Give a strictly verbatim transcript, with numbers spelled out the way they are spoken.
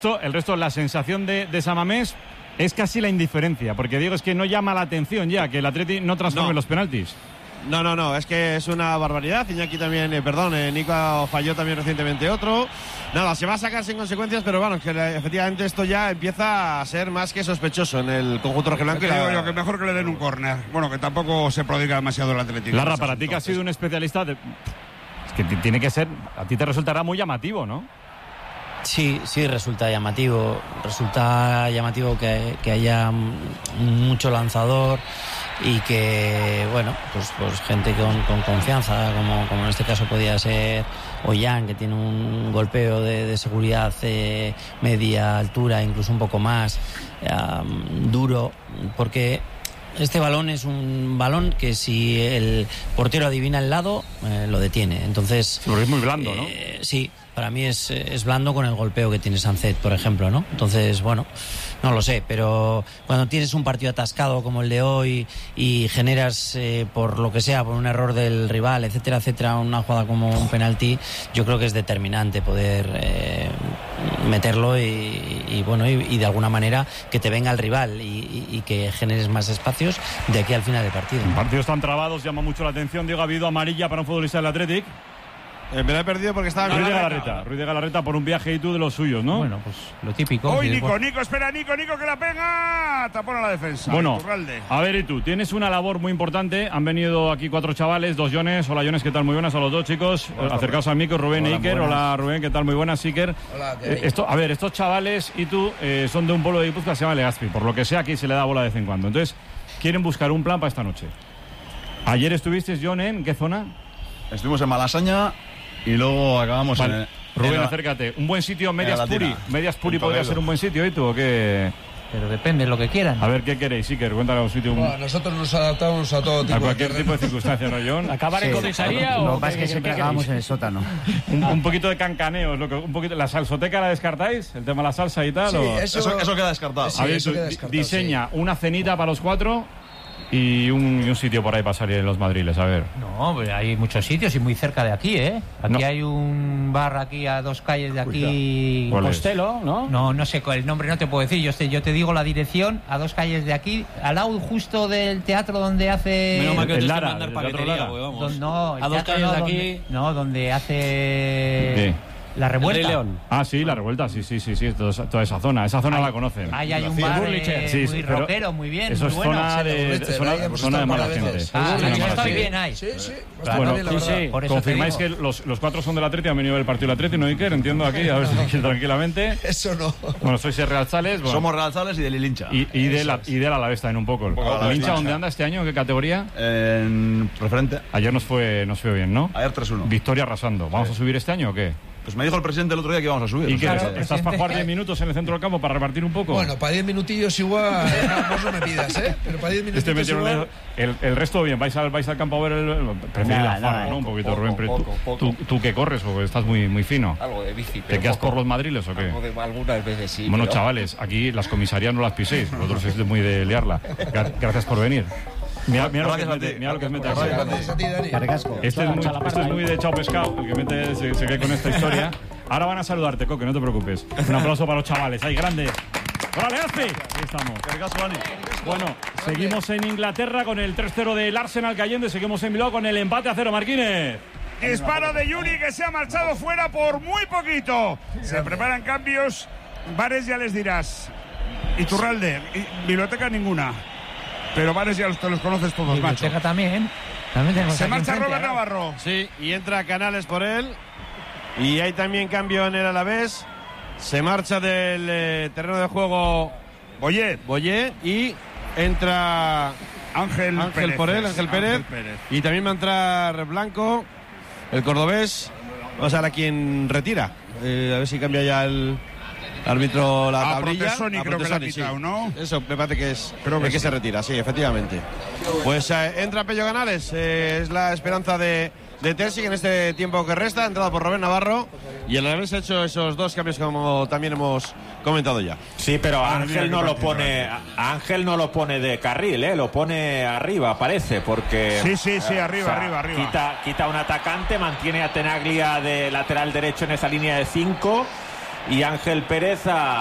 El resto, la sensación de, de Samamés es casi la indiferencia, porque digo, es que no llama la atención ya que el Atleti no transforme no. los penaltis. No, no, no, es que es una barbaridad. Iñaki también, eh, perdón, eh, Nico falló también recientemente otro. Nada, se va a sacar sin consecuencias, pero bueno, que efectivamente esto ya empieza a ser más que sospechoso en el conjunto rojiblanco. Digo yo que mejor que le den un córner. Bueno, que tampoco se prodiga demasiado el Atlético. Larra, para ti que has sido un especialista, de... es que tiene que ser, a ti te resultará muy llamativo, ¿no? Sí, sí, resulta llamativo. Resulta llamativo que, que haya mucho lanzador y que, bueno, pues, pues gente con, con confianza, como, como en este caso podía ser Ollán, que tiene un golpeo de, de seguridad eh, media altura, incluso un poco más um, duro, porque este balón es un balón que si el portero adivina el lado, eh, lo detiene. Entonces, porque es muy blando, ¿no? Eh, sí, para mí es, es blando con el golpeo que tiene Sancet, por ejemplo, ¿no? Entonces, bueno, no lo sé, pero cuando tienes un partido atascado como el de hoy y generas, eh, por lo que sea, por un error del rival, etcétera, etcétera, una jugada como un penalti, yo creo que es determinante poder eh, meterlo y, y bueno, y, y de alguna manera que te venga el rival y, y, y que generes más espacios de aquí al final del partido. Los partidos están trabados, llama mucho la atención. Diego, ha habido amarilla para un futbolista del Athletic. Eh, me la he perdido porque estaba... Ruiz de Galarreta, Ruiz de Galarreta por un viaje y tú de los suyos, ¿no? Bueno, pues lo típico. Hoy Nico, Nico, espera, Nico, Nico, que la pega. Tapón a la defensa. Bueno, Iturralde. A ver, y tú, tienes una labor muy importante. Han venido aquí cuatro chavales, dos Jones. Hola, Jones, ¿qué tal? Muy buenas a los dos, chicos. Hola, acercaos al micro, Rubén e Iker. Hola, Rubén, ¿qué tal? Muy buenas, Iker. Hola, eh, esto, a ver, estos chavales y tú eh, son de un pueblo de Guipúzcoa que se llama Legazpi. Por lo que sea, aquí se le da bola de vez en cuando. Entonces, quieren buscar un plan para esta noche. Ayer estuviste, John, ¿en qué zona? Estuvimos en Malasaña y luego acabamos vale. en... El, Rubén, en la, acércate. ¿Un buen sitio, Medias Puri? ¿Medias Puri podría ser un buen sitio, y tú o qué? Pero depende de lo que quieran. A ver, ¿qué queréis, Iker? Cuéntanos un sitio. Bueno, nosotros nos adaptamos a todo tipo a cualquier de tipo de circunstancia, ¿no, John? ¿Acabar en comisaría o...? Lo que pasa es que siempre acabamos en el sótano. Un, un poquito de cancaneos, lo que, un poquito, ¿la salsoteca la descartáis? ¿El tema de la salsa y tal? Sí, o... eso, eso, eso queda descartado. Sí, a ver, eso tú, queda descartado, diseña sí. una cenita para los cuatro y un, y un sitio por ahí para salir en los madriles, a ver. No, pues hay muchos sitios y muy cerca de aquí, ¿eh? Aquí no. hay un bar aquí a dos calles de aquí. Costello, ¿no? No, no sé el nombre, no te puedo decir. Yo te, yo te digo la dirección, a dos calles de aquí, al lado justo del teatro donde hace... Menos mal que el te Lara, mandar el paquetería, Lara. pues vamos. Don, no, el a dos calles no, de donde, aquí... No, donde hace... ¿Qué? La Revuelta. El Rey León. Ah, sí, la Revuelta, sí, sí, sí, sí, toda, toda esa zona. Esa zona Ahí, la conocen. Ahí hay un bar eh, sí, sí, muy pero rockero, muy bien, eso muy es bueno. zona de, Sí, zona, ahí hemos zona de estado mala varias gente. veces. Ah, Sí, ahí sí, estoy sí. bien ahí. Sí, sí. Claro, Bueno, bien, la sí, verdad. sí. Por eso confirmáis te que digo. los, los cuatro son del Atleti, han venido del partido del Atleti, ¿no, Iker? Entiendo aquí, a ver si tranquilamente. Eso no. Bueno, sois Real Sales. Bueno. Somos Real Sales y del Ilincha. Y, y, de la, y de la Alavés también un poco. ¿El Alavés, hincha sí. dónde anda este año? ¿En qué categoría? En preferente. Ayer nos fue, nos fue bien, ¿no? Ayer tres uno. Victoria arrasando. ¿Vamos Sí. a subir este año o qué? Pues me dijo el presidente el otro día que íbamos a subir. ¿Y o qué? sea, Claro, que- ¿Estás para jugar diez minutos en el centro del campo para repartir un poco? Bueno, para diez minutillos igual, no, vos no me pidas, ¿eh? Pero para diez Este minutillos metieron igual... el, el resto bien. ¿Vais al, vais al campo a ver el...? Prefieres la Nada, farra, nada, ¿no? Un poco, poquito, poco, Rubén. Pero tú, poco, poco. tú, tú que corres o estás muy, muy fino. Algo de bici. ¿Te pero quedas poco. por los madriles o qué? Algo de- algunas veces sí. Bueno, pero- chavales, aquí las comisarías no las piséis. Vosotros sois muy de liarla. Gra- Gracias por venir. Mira, mira lo que Gracias a mete, ti. mira lo que mete Gracias aquí. a ti. Gracias a ti, Dani. Cargasco. Este es muy, este es muy de chao pescado, el que mete, se, se cae con esta historia. Ahora van a saludarte, Coque, no te preocupes. Un aplauso para los chavales, ahí grande. ¡Hola, Legazpi! Ahí estamos. Bueno, seguimos en Inglaterra con el tres cero del Arsenal cayendo y seguimos en Bilbao con el empate a cero, Marquínez. Disparo de Yuri que se ha marchado fuera por muy poquito. Se preparan cambios. Bares ya les dirás. Iturralde, y- biblioteca ninguna. Pero bares ya los, te los conoces todos, macho. Biblioteca también. También tenemos Se aquí marcha enfrente, Robert ¿no? Navarro. Sí, y entra Canales por él. Y hay también cambio en el Alavés. Se marcha del eh, terreno de juego Oye, Boyé y entra Ángel, Ángel Pérez. por él, Ángel Pérez. Y también va a entrar Blanco, el cordobés. Vamos a ver a quién retira. Eh, a ver si cambia ya el árbitro la A tablilla. Protesoni A creo que le ha Protesoni, quitado, sí. ¿no? Eso me parece que es Creo que el que sí. se retira, sí, efectivamente. Pues eh, entra Pello Canales, eh, es la esperanza de, de Terzi en este tiempo que resta, entrada por Robert Navarro. Y el Alavés ha hecho esos dos cambios como también hemos comentado ya. Sí, pero Madre mía, Ángel qué no lo partido, pone, Ángel no lo pone de carril, ¿eh? Lo pone arriba, parece, porque Sí, sí, sí, arriba, o sea, arriba, arriba. Quita, quita un atacante, mantiene a Tenaglia de lateral derecho en esa línea de cinco y Ángel Pérez a